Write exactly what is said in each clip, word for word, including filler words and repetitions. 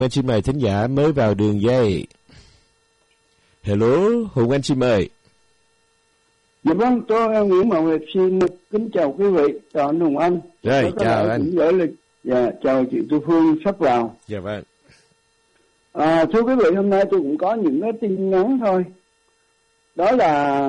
Anh xin mời thính giả mới vào đường dây. Hello, Hùng Anh xin mời. Dạ vâng, tôi Nguyễn Mậu Hiệp xin kính chào quý vị, chào anh Hùng Anh. Rồi, chào anh. Gửi lịch. Dạ, chào chị Tư Phương sắp vào. Dạ vâng. À, thưa quý vị, hôm nay tôi cũng có những cái tin ngắn thôi. Đó là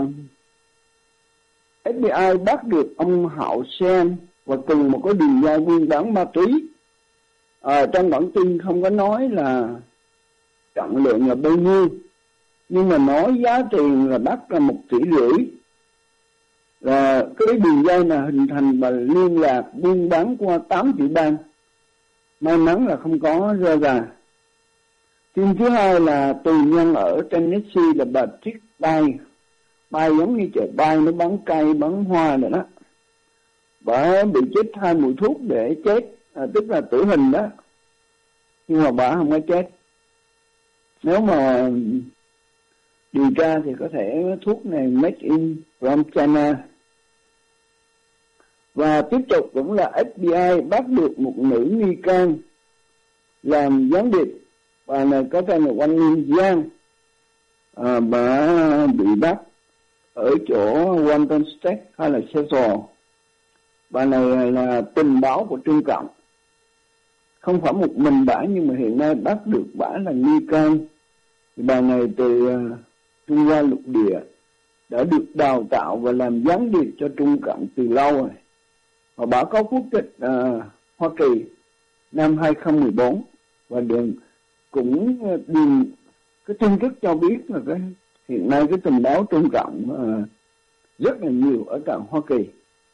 ép bê i bắt được ông Hạo Sen và cùng một cái đường dây buôn bán ma túy. À, trong bản tin không có nói là trọng lượng là bao nhiêu, nhưng mà nói giá tiền là bắt là một tỷ rưỡi. Là cái đường dây là hình thành và liên lạc buôn bán qua tám tiểu bang. May mắn là không có rơi ra. Tin thứ hai là tù nhân ở Tennessee là bà Trick Bay. Bay giống như chợ bay, nó bán cây, bán hoa rồi đó. Bà bị chết hai mũi thuốc để chết, à, tức là tử hình đó. Nhưng mà bà không có chết. Nếu mà điều tra thì có thể thuốc này made in from China. Và tiếp tục cũng là ép bê i bắt được một nữ nghi can làm gián điệp. Bà này có tên là Wang Minh Giang. À, bà bị bắt ở chỗ Washington State hay là Seattle. Bà này là tình báo của Trung Cộng. Không phải một mình bả, nhưng mà hiện nay bắt được bả là nghi can. Bà này từ uh, Trung Hoa lục địa đã được đào tạo và làm gián điệp cho Trung Cộng từ lâu rồi. Và bả có quốc tịch uh, Hoa Kỳ năm hai không một bốn. Và đường cũng uh, điền cái tin tức cho biết là cái hiện nay cái tình báo Trung Cộng uh, rất là nhiều ở tại Hoa Kỳ.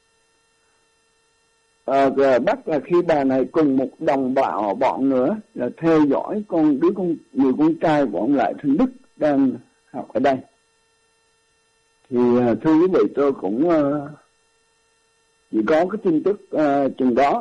À, bắt là khi bà này cùng một đồng bào bọn nữa là theo dõi con đứa con người con trai của ông Lại Thanh Đức đang học ở đây. Thì thưa quý vị, tôi cũng uh, chỉ có cái tin tức uh, chừng đó.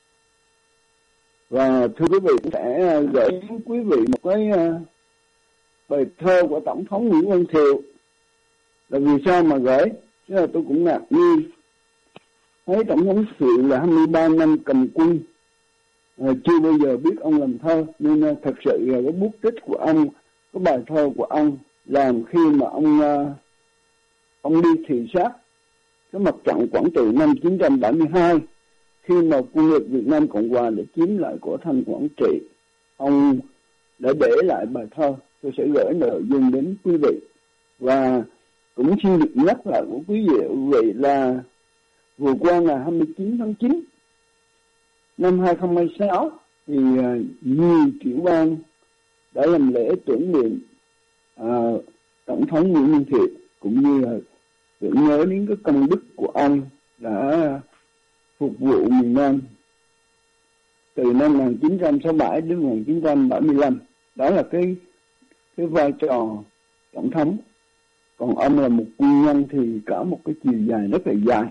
Và thưa quý vị, sẽ uh, gửi đến quý vị một cái uh, bài thơ của Tổng thống Nguyễn Văn Thiệu. Là vì sao mà gửi? Chứ là tôi cũng ngạc nhiên. Thấy Tổng thống Thiệu là hai mươi ba năm cầm quân, à, chưa bao giờ biết ông làm thơ, nên uh, thật sự là cái bút tích của ông, cái bài thơ của ông làm khi mà ông uh, ông đi thị sát cái mặt trận Quảng Trị năm chín trăm bảy mươi hai, khi mà quân lực Việt Nam Cộng Hòa để chiếm lại của thành Quảng Trị, ông đã để lại bài thơ. Tôi sẽ gửi nội dung đến quý vị và cũng xin được nhắc lại của quý vị là vừa qua ngày hai mươi chín tháng chín năm hai không hai sáu thì uh, nhiều tiểu bang đã làm lễ tưởng niệm uh, Tổng thống Nguyễn Văn Thiệu, cũng như là tưởng nhớ đến cái công đức của ông đã phục vụ miền Nam từ năm một nghìn chín trăm sáu mươi bảy đến một nghìn chín trăm bảy mươi lăm. Đó là cái cái vai trò tổng thống. Còn ông là một quân nhân thì cả một cái chiều dài rất là dài.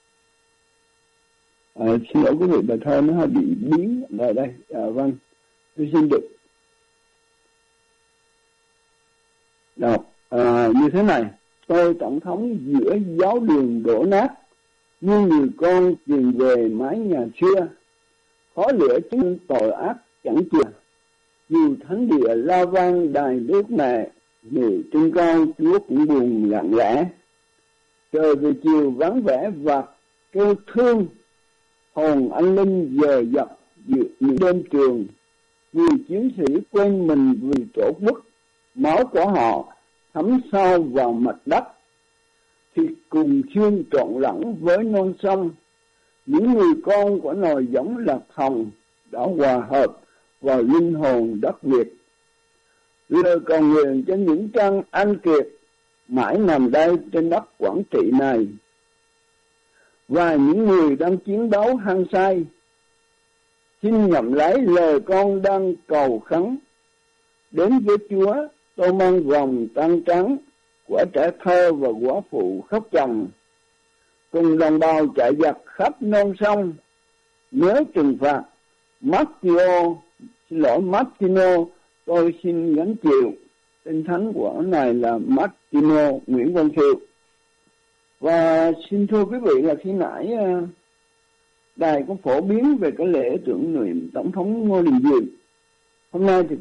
À, xin lỗi quý vị, bài thơ nó hơi bị biến ở đây. À, vâng, tôi xin được đọc à, như thế này. Tôi tổng thống giữa giáo đường đổ nát, như người con tìm về mái nhà xưa, khó lửa chứng tội ác chẳng chừa. Dù thánh địa la vang đài nước mẹ, người trên cao Chúa cũng buồn lặng lẽ. Trời về chiều vắng vẻ và kêu thương, hồn anh linh giờ dập giữa những đêm trường. Người chiến sĩ quên mình vì tổ quốc, máu của họ thấm sâu vào mặt đất. Thịt cùng xương trộn lẫn với non sông, những người con của nòi giống lạc hồng đã hòa hợp vào linh hồn đất Việt. Lời cầu nguyện cho những trang anh kiệt mãi nằm đây trên đất Quảng Trị này, và những người đang chiến đấu hăng say, xin nhậm lấy lời con đang cầu khấn. Đến với Chúa tôi mang vòng trăng trắng của trẻ thơ và quả phụ khóc chồng, cùng đồng bào chạy giặc khắp non sông. Nếu trừng phạt Martino, xin lỗi Martino, tôi xin gánh chịu. Tên thánh của ông này là Martino Nguyễn Văn Thiệu. Và xin thưa quý vị là khi nãy đài có phổ biến về cái lễ tưởng niệm Tổng thống Ngô Đình Diệm. Hôm nay thì